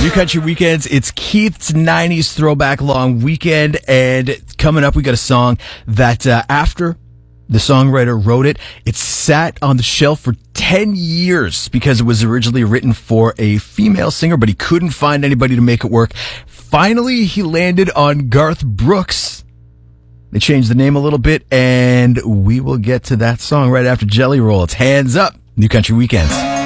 New Country Weekends, it's Keith's 90s Throwback Long Weekend, and coming up we got a song that after the songwriter wrote it, it sat on the shelf for 10 years because it was originally written for a female singer, but he couldn't find anybody to make it work. Finally, he landed on Garth Brooks. They changed the name a little bit, and we will get to that song right after Jelly Roll. It's Hands Up, New Country Weekends.